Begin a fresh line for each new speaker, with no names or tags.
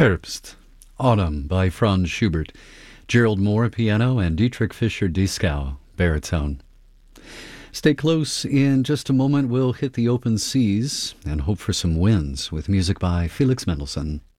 Herbst, Autumn by Franz Schubert, Gerald Moore piano, and Dietrich Fischer-Dieskau baritone. Stay close. In just a moment, we'll hit the open seas and hope for some winds with music by Felix Mendelssohn.